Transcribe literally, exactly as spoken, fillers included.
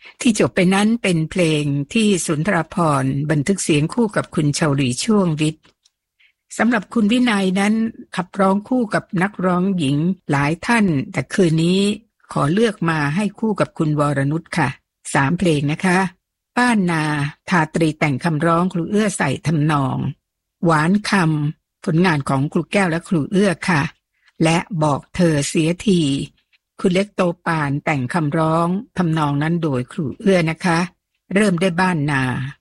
ที่จบไปนั้นเป็นเพลงที่สุนทรภรณ์บันทึกเสียงคู่กับคุณเฉลีช่วงวิทย์สำหรับคุณวินัยนั้นขับร้องคู่กับนักร้องหญิงหลายท่านแต่คืนนี้ขอเลือกมาให้คู่กับคุณวรนุชค่ะสามเพลงนะคะป้านนาทาตรีแต่งคำร้องครูเอื้อใส่ทำนองหวานคำผลงานของครูแก้วและครูเอื้อค่ะและบอกเธอเสียทีคุณเล็กโตปานแต่งคำร้องทำนองนั้นโดยครูเอื้อนะคะเริ่มได้บ้านนา